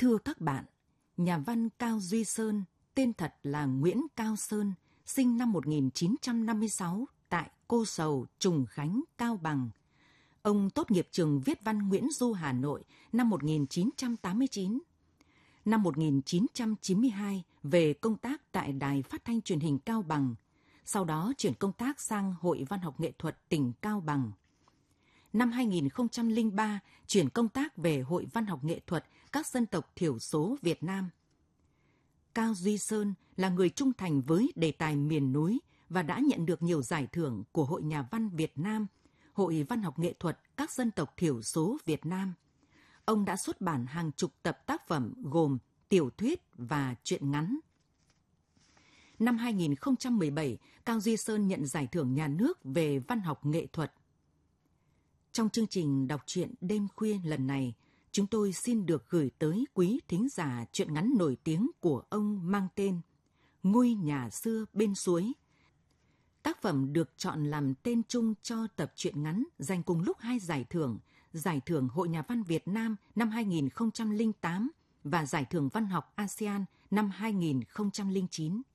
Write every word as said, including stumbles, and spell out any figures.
Thưa các bạn, nhà văn Cao Duy Sơn, tên thật là Nguyễn Cao Sơn, sinh năm một nghìn chín trăm năm mươi sáu tại Cô Sầu, Trùng Khánh, Cao Bằng. Ông tốt nghiệp trường Viết văn Nguyễn Du Hà Nội năm một nghìn chín trăm tám mươi chín. Năm một nghìn chín trăm chín mươi hai về công tác tại Đài Phát thanh Truyền hình Cao Bằng, sau đó chuyển công tác sang Hội Văn học Nghệ thuật tỉnh Cao Bằng. Năm hai nghìn không trăm lẻ ba chuyển công tác về Hội Văn học Nghệ thuật các dân tộc thiểu số Việt Nam. Cao Duy Sơn là người trung thành với đề tài miền núi và đã nhận được nhiều giải thưởng của Hội Nhà văn Việt Nam, Hội Văn học Nghệ thuật các dân tộc thiểu số Việt Nam. Ông đã xuất bản hàng chục tập tác phẩm gồm tiểu thuyết và truyện ngắn. Năm hai nghìn không trăm mười bảy, Cao Duy Sơn nhận giải thưởng nhà nước về văn học nghệ thuật. Trong chương trình đọc truyện đêm khuya lần này, chúng tôi xin được gửi tới quý thính giả truyện ngắn nổi tiếng của ông mang tên Ngôi nhà xưa bên suối. Tác phẩm được chọn làm tên chung cho tập truyện ngắn giành cùng lúc hai giải thưởng, Giải thưởng Hội Nhà văn Việt Nam năm hai nghìn không trăm lẻ tám và Giải thưởng Văn học a sê an năm hai nghìn không trăm lẻ chín.